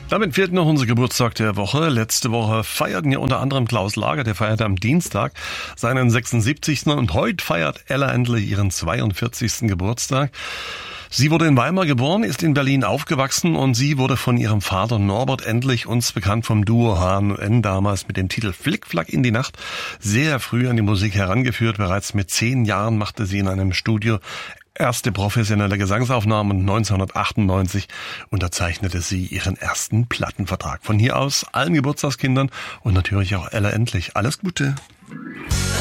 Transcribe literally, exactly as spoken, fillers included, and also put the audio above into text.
Damit fehlt noch unser Geburtstag der Woche. Letzte Woche feierten ja unter anderem Klaus Lager, der feierte am Dienstag seinen sechsundsiebzigsten Und heute feiert Ella endlich ihren zweiundvierzigsten Geburtstag. Sie wurde in Weimar geboren, ist in Berlin aufgewachsen und sie wurde von ihrem Vater Norbert Endlich, uns bekannt vom Duo H und N, damals mit dem Titel Flick-Flack in die Nacht, sehr früh an die Musik herangeführt. Bereits mit zehn Jahren machte sie in einem Studio erste professionelle Gesangsaufnahmen und neunzehnhundertachtundneunzig unterzeichnete sie ihren ersten Plattenvertrag. Von hier aus allen Geburtstagskindern und natürlich auch Ella Endlich alles Gute.